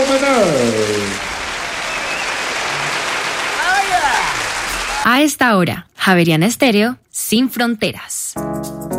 Fenómenos. A esta hora, Javeriana Estéreo, sin fronteras.